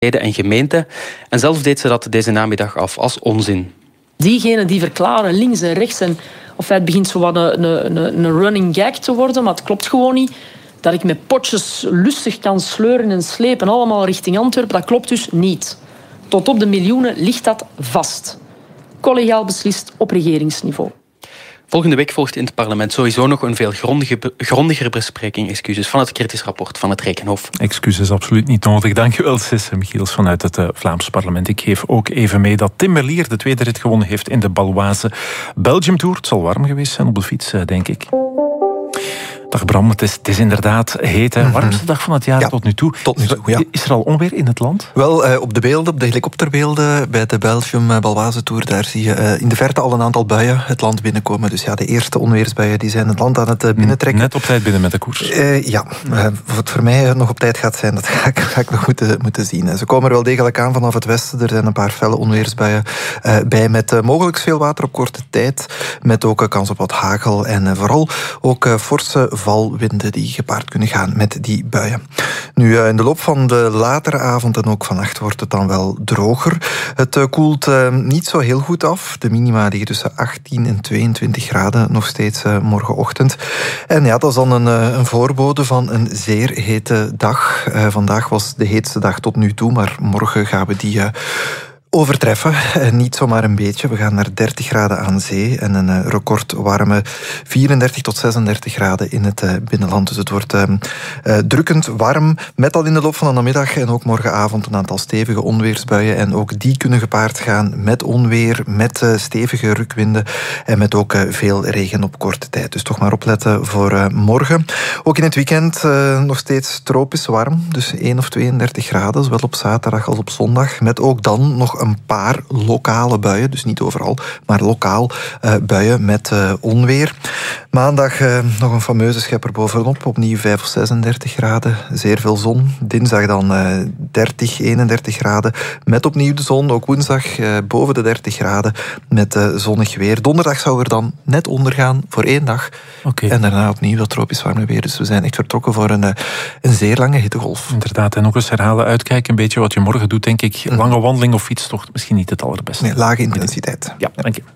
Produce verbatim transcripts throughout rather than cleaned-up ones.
en gemeenten. En zelf deed ze dat deze namiddag af als onzin. Diegenen die verklaren links en rechts... en of het begint zo wat een, een, een running gag te worden, maar het klopt gewoon niet... dat ik met potjes lustig kan sleuren en slepen, allemaal richting Antwerpen, dat klopt dus niet. Tot op de miljoenen ligt dat vast. Collegiaal beslist op regeringsniveau. Volgende week volgt in het parlement sowieso nog een veel grondige, grondigere bespreking excuses, van het kritisch rapport van het Rekenhof. Excuses absoluut niet nodig. Dankjewel, Sisse Michiels vanuit het uh, Vlaams parlement. Ik geef ook even mee dat Tim Merlier de tweede rit gewonnen heeft in de Baloise Belgium Tour. Het zal warm geweest zijn op de fiets, uh, denk ik. Dag Bram, het is, het is inderdaad heet. Hè? Warmste dag van het jaar ja, tot nu toe. Tot nu toe ja. Is er al onweer in het land? Wel, uh, op de beelden, op de helikopterbeelden bij de Belgium Baloise Tour, daar zie je uh, in de verte al een aantal buien het land binnenkomen. Dus ja, de eerste onweersbuien die zijn het land aan het uh, binnentrekken. Net op tijd binnen met de koers. Uh, ja, uh, of het voor mij nog op tijd gaat zijn, dat ga ik, ga ik nog moeten, moeten zien. Ze komen er wel degelijk aan vanaf het westen. Er zijn een paar felle onweersbuien uh, bij met uh, mogelijk veel water op korte tijd. Met ook uh, kans op wat hagel en uh, vooral ook uh, forse valwinden die gepaard kunnen gaan met die buien. Nu, in de loop van de latere avond en ook vannacht wordt het dan wel droger. Het koelt niet zo heel goed af. De minima liggen tussen achttien en tweeëntwintig graden nog steeds morgenochtend. En ja, dat is dan een, een voorbode van een zeer hete dag. Vandaag was de heetste dag tot nu toe, maar morgen gaan we die overtreffen. Niet zomaar een beetje. We gaan naar dertig graden aan zee en een recordwarme vierendertig tot zesendertig graden in het binnenland. Dus het wordt uh, uh, drukkend warm, met al in de loop van de namiddag en ook morgenavond een aantal stevige onweersbuien. En ook die kunnen gepaard gaan met onweer, met uh, stevige rukwinden en met ook uh, veel regen op korte tijd. Dus toch maar opletten voor uh, morgen. Ook in het weekend uh, nog steeds tropisch warm, dus één of tweeëndertig graden, zowel op zaterdag als op zondag, met ook dan nog een paar lokale buien, dus niet overal, maar lokaal uh, buien met uh, onweer. Maandag uh, nog een fameuze schepper bovenop, opnieuw vijf of zesendertig graden, zeer veel zon. Dinsdag dan uh, dertig, eenendertig graden, met opnieuw de zon. Ook woensdag uh, boven de dertig graden, met uh, zonnig weer. Donderdag zou er dan net ondergaan voor één dag. Okay. En daarna opnieuw dat tropisch warme weer. Dus we zijn echt vertrokken voor een, uh, een zeer lange hittegolf. Inderdaad, en nog eens herhalen, uitkijken, een beetje wat je morgen doet, denk ik. Lange wandeling of fiets toch misschien niet het allerbeste. Nee, lage intensiteit. Ja, dank je.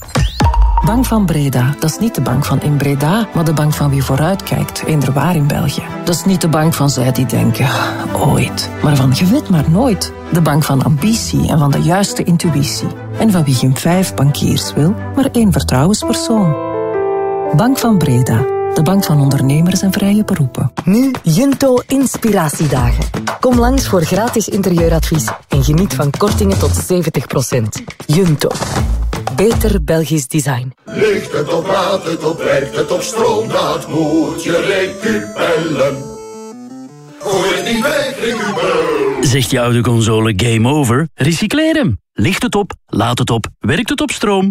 Bank van Breda, dat is niet de bank van in Breda, maar de bank van wie vooruitkijkt, eender waar in België. Dat is niet de bank van zij die denken, ooit, maar van je weet maar nooit. De bank van ambitie en van de juiste intuïtie. En van wie geen vijf bankiers wil, maar één vertrouwenspersoon. Bank van Breda, de bank van ondernemers en vrije beroepen. Nu Junto Inspiratiedagen. Kom langs voor gratis interieuradvies en geniet van kortingen tot zeventig procent. Junto. Beter Belgisch design. Ligt het op, laat het op, werkt het op stroom, dat moet je recupellen. Gooi het niet weg, recupel. Zegt je oude console game over? Recycleer hem. Ligt het op, laat het op, werkt het op stroom?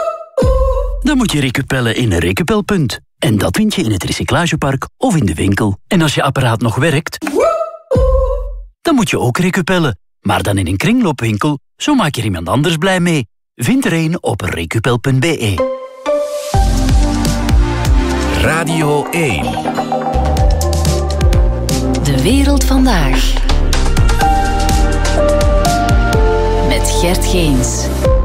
Dan moet je recupellen in een recupelpunt. En dat vind je in het recyclagepark of in de winkel. En als je apparaat nog werkt, dan moet je ook recupellen. Maar dan in een kringloopwinkel, zo maak je er iemand anders blij mee. Vind er een op recupel punt b e. Radio één. De wereld vandaag. Met Gert Geens.